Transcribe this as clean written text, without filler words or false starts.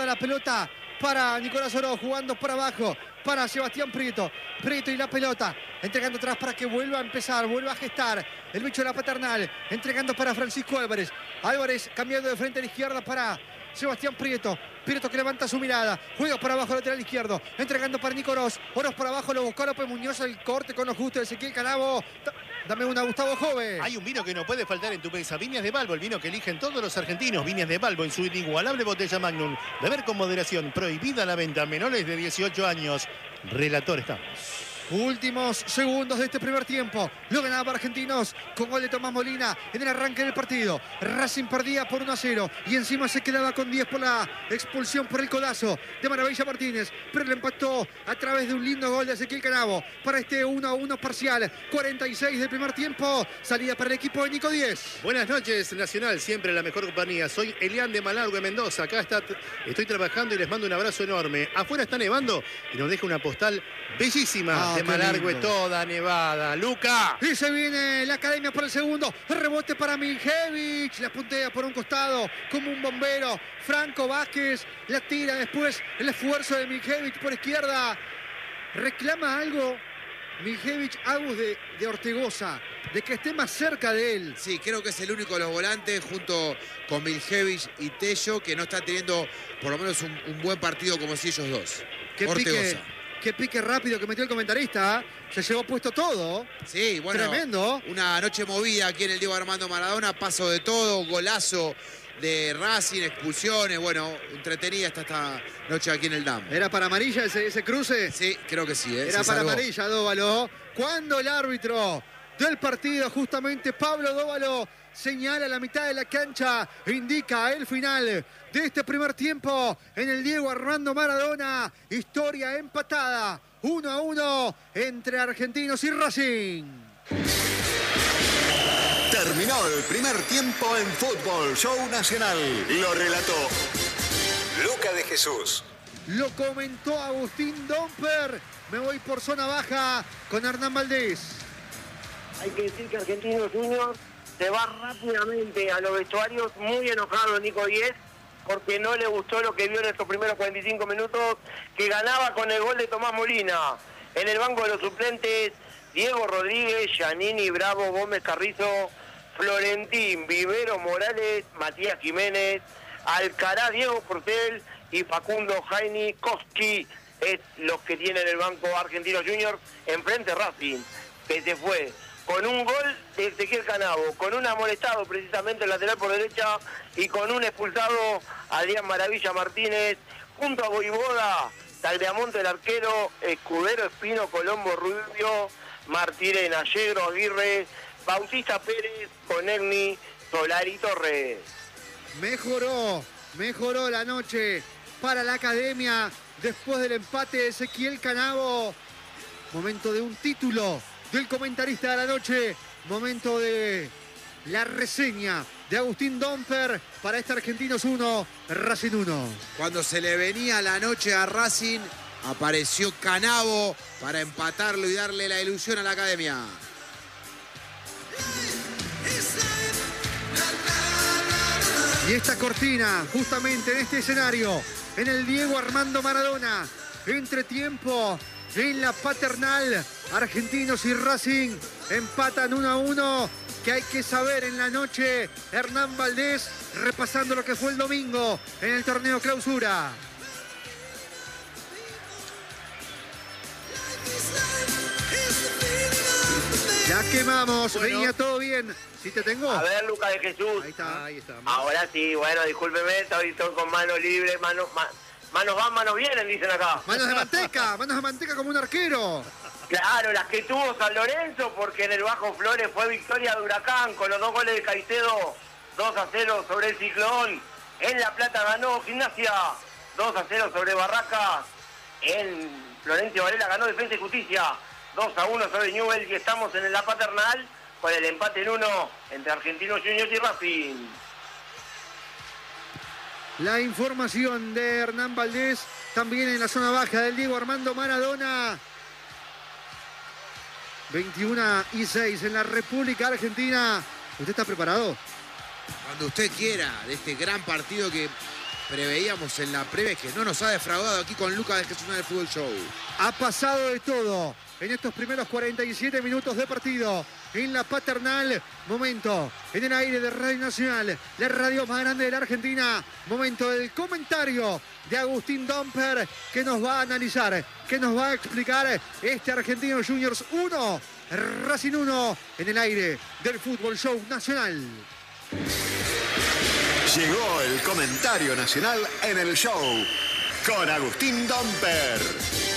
la pelota para Nicolás Oroz, jugando por abajo para Sebastián Prieto. Prieto y la pelota, entregando atrás para que vuelva a empezar, vuelva a gestar el bicho de la Paternal, entregando para Francisco Álvarez. Álvarez cambiando de frente a la izquierda para Sebastián Prieto. Prieto que levanta su mirada, juega para abajo, lateral izquierdo, entregando para Nico Oroz. Oroz para abajo, lo buscó López Muñoz, el corte con lo justo de Ezequiel Canabo. Dame una, Gustavo Jove. Hay un vino que no puede faltar en tu mesa. Viñas de Balbo, el vino que eligen todos los argentinos. Viñas de Balbo en su inigualable botella Magnum. Beber con moderación. Prohibida la venta a menores de 18 años. Relator estamos. Últimos segundos de este primer tiempo. Lo ganaba Argentinos con gol de Tomás Molina en el arranque del partido. Racing perdía por 1-0 y encima se quedaba con 10 por la expulsión por el codazo de Maravilla Martínez. Pero le empató a través de un lindo gol de Ezequiel Canabo para este 1-1 parcial. 46 del primer tiempo. Salida para el equipo de Nico 10. Buenas noches, Nacional. Siempre la mejor compañía. Soy Elian de Malargüe, Mendoza. Acá estoy trabajando y les mando un abrazo enorme. Afuera está nevando y nos deja una postal bellísima. De Malargüe, toda nevada. ¡Luca! Y se viene la Academia por el segundo. El rebote para Miljevich. La puntea por un costado como un bombero. Franco Vázquez la tira después. El esfuerzo de Miljevich por izquierda. Reclama algo Miljevich Agus de Ortegoza, de que esté más cerca de él. Sí, creo que es el único de los volantes junto con Miljevich y Tello que no está teniendo por lo menos un buen partido como si ellos dos. Ortegoza. Qué pique rápido que metió el comentarista. Se llevó puesto todo. Sí, bueno. Tremendo. Una noche movida aquí en el Diego Armando Maradona. Paso de todo, golazo de Racing, expulsiones. Bueno, entretenida está esta noche aquí en el DAM. ¿Era para amarilla ese cruce? Sí, creo que sí. Era para amarilla, Dóvalo. Cuando el árbitro del partido, justamente Pablo Dóvalo, señala la mitad de la cancha, indica el final de este primer tiempo en el Diego Armando Maradona. Historia empatada, 1-1 entre Argentinos y Racing. Terminó el primer tiempo en Fútbol Show Nacional. Lo relató Luca de Jesús. Lo comentó Agustín Domper. Me voy por zona baja con Hernán Valdés. Hay que decir que Argentinos Juniors se va rápidamente a los vestuarios, muy enojado Nico 10, porque no le gustó lo que vio en estos primeros 45 minutos, que ganaba con el gol de Tomás Molina. En el banco de los suplentes, Diego Rodríguez, Giannini, Bravo, Gómez Carrizo, Florentín, Vivero Morales, Matías Jiménez, Alcaraz, Diego Portel y Facundo Jaini Koski. Es los que tienen el banco Argentinos Juniors. Enfrente Racing, que se fue con un gol de Ezequiel Canabo, con un amonestado precisamente el lateral por derecha y con un expulsado Adrián Maravilla Martínez, junto a Voivoda, Tagliamonte el arquero, Escudero, Espino, Colombo, Rubio, Martirena, Yegro, Aguirre, Bautista Pérez, Conegni, Solari, Torres. Mejoró la noche para la Academia después del empate de Ezequiel Canabo. Momento de un título del comentarista de la noche. Momento de la reseña de Agustín Domper para este Argentinos 1, Racing 1. Cuando se le venía la noche a Racing, apareció Canabo para empatarlo y darle la ilusión a la Academia. Y esta cortina, justamente en este escenario, en el Diego Armando Maradona, entretiempo en la Paternal, Argentinos y Racing empatan 1-1. Que hay que saber en la noche, Hernán Valdés repasando lo que fue el domingo en el torneo Clausura. Ya quemamos, bueno. Venía todo bien. ¿Sí te tengo? A ver, Luca de Jesús. Ahí está. Ahora sí, bueno, discúlpeme, estoy con manos libres, manos van, manos vienen, dicen acá. Manos de manteca como un arquero. Claro, las que tuvo San Lorenzo, porque en el Bajo Flores fue victoria de Huracán con los 2 goles de Caicedo, 2-0 sobre el Ciclón. En La Plata ganó Gimnasia, 2-0 sobre Barracas. En Florencio Varela ganó Defensa y Justicia, 2-1 sobre Newell's. Y estamos en la Paternal con el empate en 1 entre Argentinos Juniors y Racing. La información de Hernán Valdés también en la zona baja del Diego Armando Maradona. 21-6 en la República Argentina. ¿Usted está preparado? Cuando usted quiera, de este gran partido que preveíamos en la previa, que no nos ha defraudado aquí con Lucas de Jesús en el Fútbol Show. Ha pasado de todo en estos primeros 47 minutos de partido. En la Paternal, momento en el aire de Radio Nacional, la radio más grande de la Argentina. Momento del comentario de Agustín Domper, que nos va a analizar, que nos va a explicar este Argentinos Juniors 1, Racing 1, en el aire del Fútbol Show Nacional. Llegó el comentario nacional en el show con Agustín Domper.